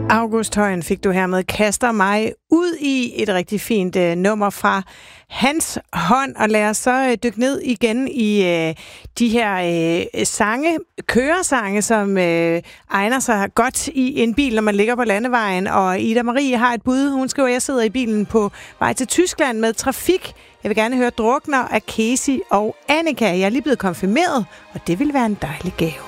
August Højen fik du hermed kaster mig ud i et rigtig fint nummer fra hans hånd, og lad os så dykke ned igen i de her sange, køresange, som egner sig godt i en bil, når man ligger på landevejen. Og Ida Marie har et bud. Hun skriver, jeg sidder i bilen på vej til Tyskland med trafik. Jeg vil gerne høre Drukner af Casey og Annika. Jeg er lige blevet konfirmeret, og det vil være en dejlig gave.